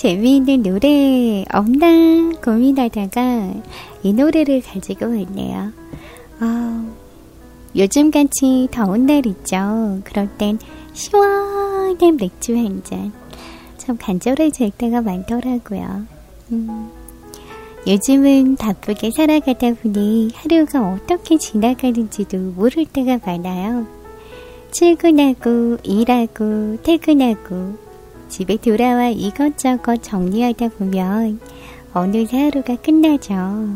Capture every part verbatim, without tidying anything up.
재미있는 노래 없나 고민하다가 이 노래를 가지고 왔네요. 아, 요즘같이 더운 날 있죠. 그럴 땐 시원한 맥주 한 잔 참 간절해질 때가 많더라고요. 음, 요즘은 바쁘게 살아가다 보니 하루가 어떻게 지나가는지도 모를 때가 많아요. 출근하고 일하고 퇴근하고 집에 돌아와 이것저것 정리하다 보면 어느새 하루가 끝나죠.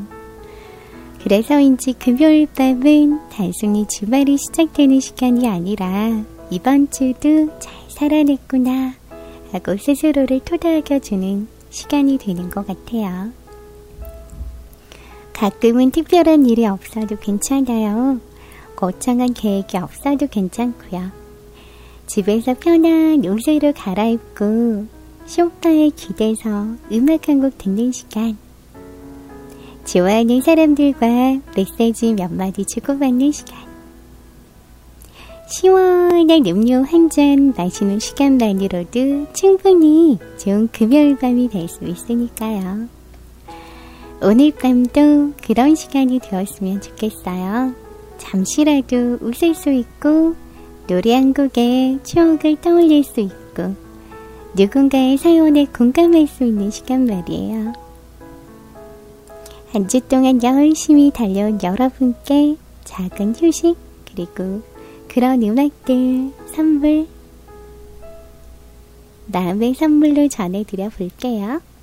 그래서인지 금요일 밤은 단순히 주말이 시작되는 시간이 아니라 이번 주도 잘 살아냈구나 하고 스스로를 토닥여주는 시간이 되는 것 같아요. 가끔은 특별한 일이 없어도 괜찮아요. 거창한 계획이 없어도 괜찮고요. 집에서 편한 옷으로 갈아입고 소파에 기대서 음악 한 곡 듣는 시간, 좋아하는 사람들과 메시지 몇 마디 주고받는 시간, 시원한 음료 한 잔 마시는 시간만으로도 충분히 좋은 금요일 밤이 될 수 있으니까요. 오늘 밤도 그런 시간이 되었으면 좋겠어요. 잠시라도 웃을 수 있고 노래 한 곡에 추억을 떠올릴 수 있고 누군가의 사연에 공감할 수 있는 시간 말이에요. 한 주 동안 열심히 달려온 여러분께 작은 휴식 그리고 그런 음악들 선물 마음의 선물로 전해드려 볼게요.